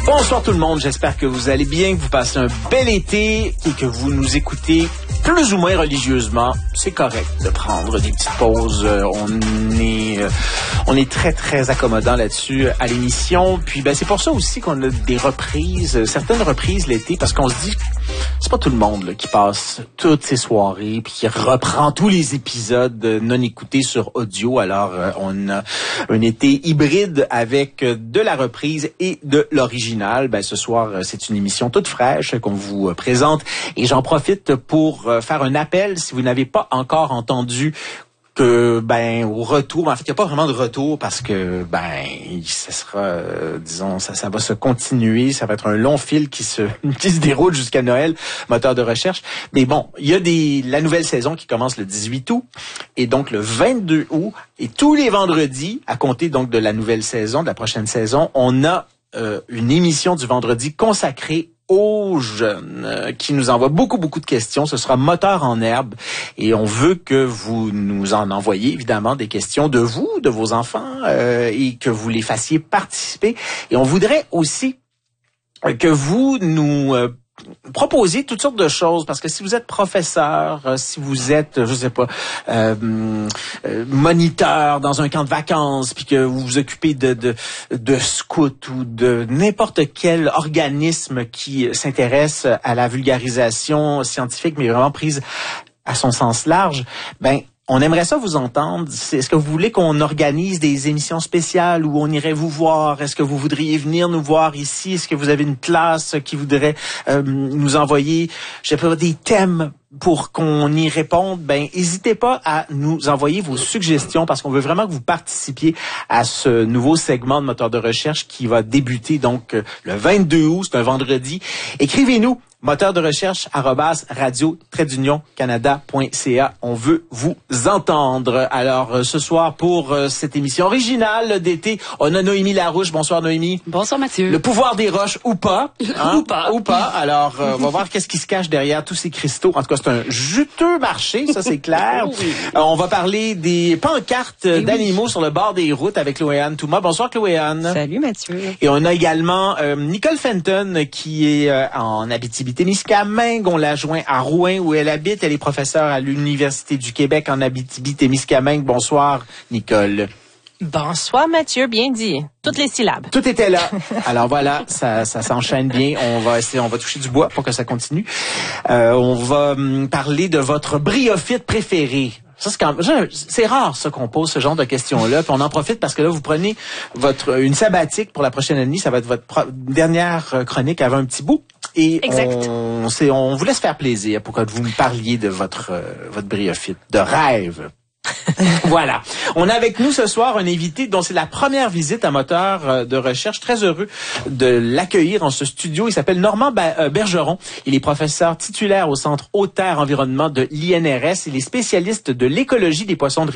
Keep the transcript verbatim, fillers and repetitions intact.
Bonsoir tout le monde, j'espère que vous allez bien, que vous passez un bel été et que vous nous écoutez plus ou moins religieusement. C'est correct de prendre des petites pauses. Euh, on est euh, on est très très accommodant là-dessus à l'émission. Puis ben c'est pour ça aussi qu'on a des reprises, euh, certaines reprises l'été, parce qu'on se dit c'est pas tout le monde là, qui passe toutes ses soirées puis qui reprend tous les épisodes non écoutés sur audio. Alors euh, on a un été hybride avec euh, de la reprise et de l'original. Ben ce soir euh, c'est une émission toute fraîche qu'on vous euh, présente et j'en profite pour euh, faire un appel si vous n'avez pas encore entendu que ben au retour, en fait il n'y a pas vraiment de retour parce que ben ça sera euh, disons ça ça va se continuer, ça va être un long fil qui se qui se déroule jusqu'à Noël, moteur de recherche. Mais bon, il y a des la nouvelle saison qui commence le dix-huit août et donc le vingt-deux août et tous les vendredis à compter donc de la nouvelle saison, de la prochaine saison, on a euh, une émission du vendredi consacrée aux jeunes euh, qui nous envoient beaucoup, beaucoup de questions. Ce sera Moteur en herbe et on veut que vous nous en envoyiez évidemment des questions de vous, de vos enfants euh, et que vous les fassiez participer. Et on voudrait aussi euh, que vous nous euh, proposez toutes sortes de choses parce que si vous êtes professeur, euh, si vous êtes, je sais pas, euh, euh, moniteur dans un camp de vacances, puis que vous vous occupez de de, de scout ou de n'importe quel organisme qui s'intéresse à la vulgarisation scientifique, mais vraiment prise à son sens large, ben on aimerait ça vous entendre. Est-ce que vous voulez qu'on organise des émissions spéciales où on irait vous voir? Est-ce que vous voudriez venir nous voir ici? Est-ce que vous avez une classe qui voudrait euh, nous envoyer, je sais pas, des thèmes pour qu'on y réponde? Ben, n'hésitez pas à nous envoyer vos suggestions parce qu'on veut vraiment que vous participiez à ce nouveau segment de moteur de recherche qui va débuter donc le vingt-deux août, c'est un vendredi. Écrivez-nous. Moteur de recherche, arrobas, radio, trait d'union, canada point c a. On veut vous entendre. Alors, ce soir, pour euh, cette émission originale d'été, on a Noémie Larouche. Bonsoir, Noémie. Bonsoir, Mathieu. Le pouvoir des roches ou pas. Hein? ou pas. Ou pas. Alors, euh, on va voir qu'est-ce qui se cache derrière tous ces cristaux. En tout cas, c'est un juteux marché, ça, c'est clair. oui. euh, on va parler des pancartes Et d'animaux oui. sur le bord des routes avec Chloé-Anne Thouma. Bonsoir, Chloé-Anne. Salut, Mathieu. Et on a également euh, Nicole Fenton qui est euh, en Abitibi-Témiscamingue. On l'a joint à Rouen où elle habite. Elle est professeure à l'Université du Québec en Abitibi-Témiscamingue. Bonsoir, Nicole. Bonsoir Mathieu, bien dit. Toutes les syllabes. Tout était là. Alors voilà, ça, ça s'enchaîne bien. On va essayer, on va toucher du bois pour que ça continue. Euh, on va hum, parler de votre bryophyte préféré. Ça, c'est, quand, c'est rare, ça, qu'on pose ce genre de questions-là. Puis on en profite parce que là, vous prenez votre une sabbatique pour la prochaine année. Ça va être votre pro- dernière chronique avant un petit bout. Et exact. On, c'est, on vous laisse faire plaisir pour que vous me parliez de votre, euh, votre bryophyte, de rêve. Voilà. On a avec nous ce soir un invité dont c'est la première visite à moteur de recherche. Très heureux de l'accueillir en ce studio. Il s'appelle Normand Bergeron. Il est professeur titulaire au Centre Haute-Terre Environnement de l'I N R S. Il est spécialiste de l'écologie des poissons de